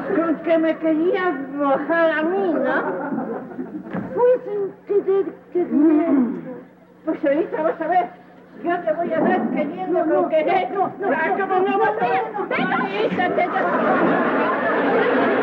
Con que me querías bajar a mí, ¿no? Pues sin querer, Pues ahorita vas a ver. Yo te voy a dar queriendo con querer. No, ¿cómo no vas a ver? ¡Ahorita te das!